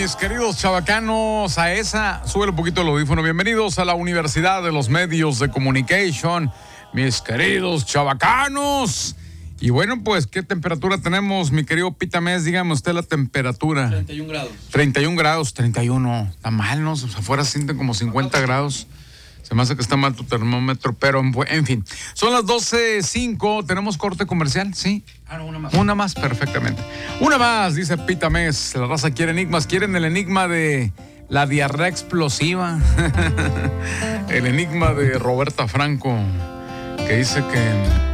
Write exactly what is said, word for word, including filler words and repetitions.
mis queridos chavacanos, a esa, súbele un poquito el audífono. Bienvenidos a la Universidad de los Medios de Comunicación, mis queridos chavacanos. Y bueno, pues, ¿qué temperatura tenemos, mi querido Pitamés? Dígame usted la temperatura. treinta y un grados. treinta y un grados, treinta y uno. Está mal, ¿no? O sea, afuera se sienten como cincuenta grados. Se me hace que está mal tu termómetro, pero en fin. Son las doce cinco, ¿tenemos corte comercial? ¿Sí? Ah, no, una más. Una más, perfectamente. Una más, dice Pitamés. La raza quiere enigmas. Quieren el enigma de la diarrea explosiva. El enigma de Roberta Franco, que dice que